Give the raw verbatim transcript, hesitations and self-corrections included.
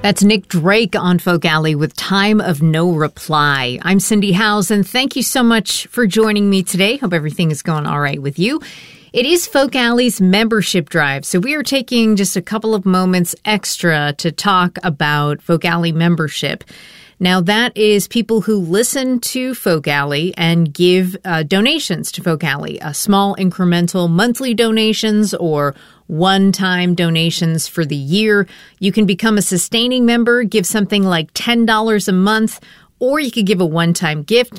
That's Nick Drake on Folk Alley with Time of No Reply. I'm Cindy Howes, and thank you so much for joining me today. Hope everything is going all right with you. It is Folk Alley's membership drive, so we are taking just a couple of moments extra to talk about Folk Alley membership. Now, that is people who listen to Folk Alley and give uh, donations to Folk Alley, uh, small incremental monthly donations or one-time donations for the year. You can become a sustaining member, give something like ten dollars a month, or you could give a one-time gift.